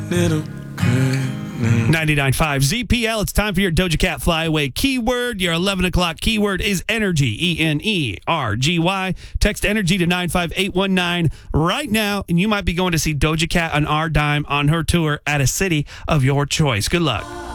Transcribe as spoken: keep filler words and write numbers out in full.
little girl. ninety-nine point five Z P L. It's time for your Doja Cat Flyaway keyword. Your eleven o'clock keyword is energy. E N E R G Y. Text energy to nine five eight one nine right now, and you might be going to see Doja Cat on our dime on her tour at a city of your choice. Good luck.